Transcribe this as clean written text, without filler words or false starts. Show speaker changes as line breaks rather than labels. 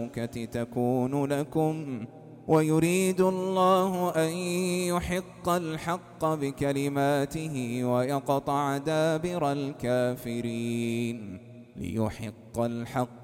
تكون لكم ويريد الله أن يحق الحق بكلماته ويقطع دابر الكافرين ليحق الحق